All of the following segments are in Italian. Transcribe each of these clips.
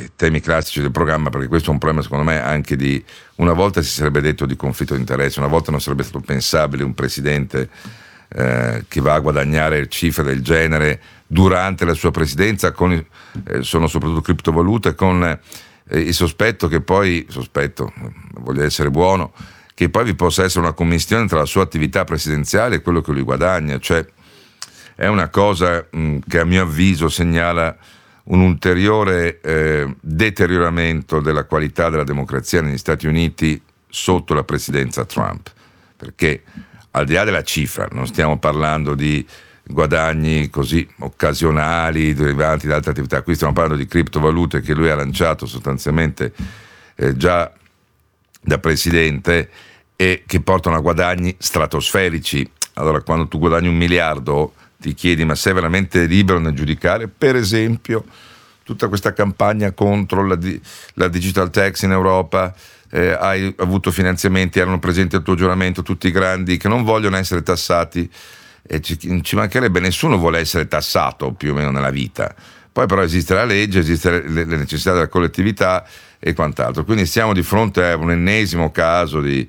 temi classici del programma, perché questo è un problema secondo me anche di, una volta si sarebbe detto di conflitto di interesse, una volta non sarebbe stato pensabile un presidente che va a guadagnare cifre del genere durante la sua presidenza con sono soprattutto criptovalute, con il sospetto che poi, voglio essere buono, che poi vi possa essere una commistione tra la sua attività presidenziale e quello che lui guadagna. Cioè è una cosa che a mio avviso segnala un ulteriore deterioramento della qualità della democrazia negli Stati Uniti sotto la presidenza Trump, perché al di là della cifra non stiamo parlando di guadagni così occasionali derivanti da altre attività, qui stiamo parlando di criptovalute che lui ha lanciato sostanzialmente già da presidente e che portano a guadagni stratosferici. Allora, quando tu guadagni 1 miliardo ti chiedi: ma sei veramente libero nel giudicare, per esempio, tutta questa campagna contro la digital tax in Europa? Hai avuto finanziamenti, erano presenti al tuo giuramento tutti i grandi che non vogliono essere tassati, e ci mancherebbe, nessuno vuole essere tassato più o meno nella vita. Poi però esiste la legge, esiste le necessità della collettività e quant'altro. Quindi siamo di fronte a un ennesimo caso di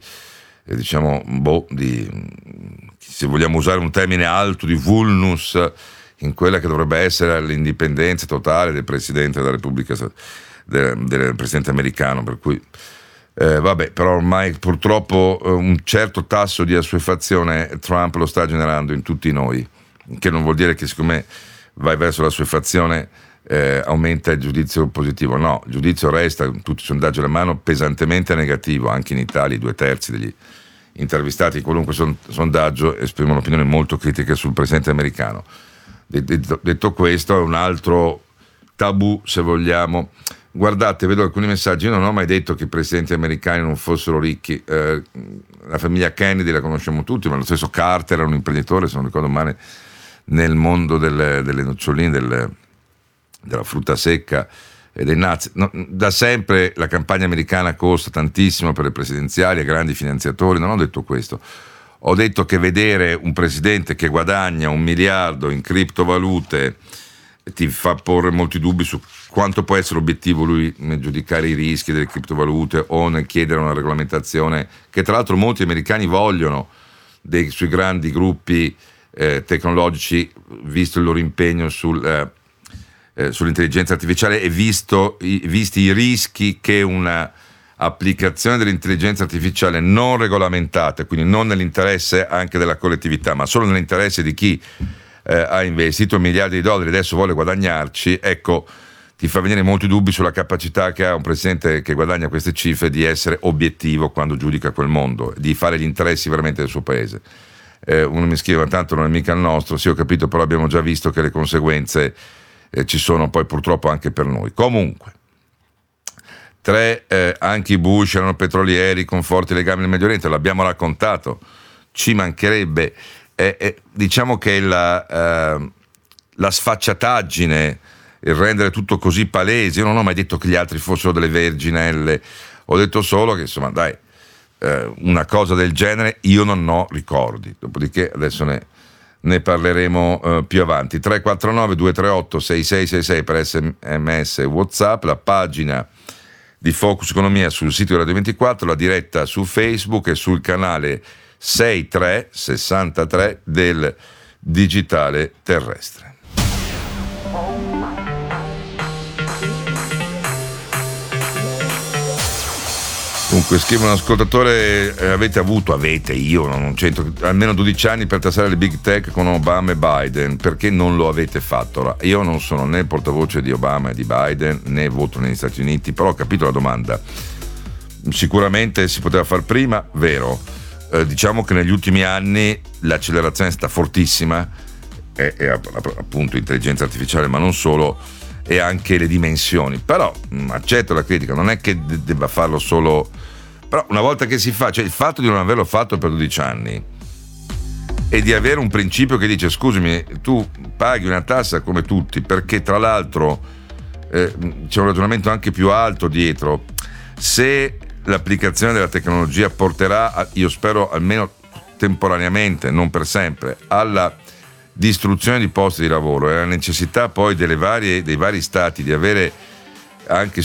se vogliamo usare un termine alto, di vulnus in quella che dovrebbe essere l'indipendenza totale del Presidente della Repubblica, del Presidente americano, per cui vabbè, però ormai purtroppo un certo tasso di assuefazione Trump lo sta generando in tutti noi, che non vuol dire che siccome vai verso l'assuefazione aumenta il giudizio positivo. No, il giudizio resta, tutti i sondaggi alla mano, pesantemente negativo. Anche in Italia 2/3 degli intervistati in qualunque sondaggio esprimono opinioni molto critiche sul presidente americano. Detto questo, è un altro tabù, se vogliamo. Guardate, vedo alcuni messaggi. Io non ho mai detto che i presidenti americani non fossero ricchi. La famiglia Kennedy la conosciamo tutti, ma lo stesso Carter era un imprenditore, se non ricordo male, nel mondo delle noccioline, della frutta secca e dei nuts. No, da sempre la campagna americana costa tantissimo per le presidenziali, a grandi finanziatori. Non ho detto questo. Ho detto che vedere un presidente che guadagna 1 miliardo in criptovalute ti fa porre molti dubbi su quanto può essere obiettivo lui nel giudicare i rischi delle criptovalute o nel chiedere una regolamentazione che tra l'altro molti americani vogliono sui grandi gruppi tecnologici, visto il loro impegno sull'intelligenza artificiale e visti i rischi che una applicazione dell'intelligenza artificiale non regolamentata, quindi non nell'interesse anche della collettività, ma solo nell'interesse di chi ha investito miliardi di dollari e adesso vuole guadagnarci, ecco, ti fa venire molti dubbi sulla capacità che ha un presidente che guadagna queste cifre di essere obiettivo quando giudica quel mondo, di fare gli interessi veramente del suo paese. Uno mi scrive: tanto non è mica il nostro. Sì, ho capito, però abbiamo già visto che le conseguenze ci sono poi purtroppo anche per noi. Comunque, anche i Bush erano petrolieri con forti legami nel Medio Oriente, l'abbiamo raccontato, ci mancherebbe. Diciamo che la sfacciataggine, il rendere tutto così palese, io non ho mai detto che gli altri fossero delle verginelle, ho detto solo che insomma dai, una cosa del genere io non ho ricordi, dopodiché adesso ne parleremo più avanti. 349 238 6666 per SMS e WhatsApp, la pagina di Focus Economia sul sito di Radio 24, la diretta su Facebook e sul canale 63 del digitale terrestre. Dunque, scrive un ascoltatore: io non c'entro, almeno 12 anni per tassare le big tech con Obama e Biden, perché non lo avete fatto? Ora, io non sono né il portavoce di Obama e di Biden, né voto negli Stati Uniti, però ho capito la domanda. Sicuramente si poteva far prima, vero? Diciamo che negli ultimi anni l'accelerazione è stata fortissima, e appunto intelligenza artificiale, ma non solo, e anche le dimensioni. Però accetto la critica, non è che debba farlo solo, però una volta che si fa, cioè il fatto di non averlo fatto per 12 anni e di avere un principio che dice: scusami, tu paghi una tassa come tutti, perché tra l'altro c'è un ragionamento anche più alto dietro. Se l'applicazione della tecnologia porterà, io spero almeno temporaneamente, non per sempre, alla distruzione di posti di lavoro e alla necessità poi dei vari stati di avere anche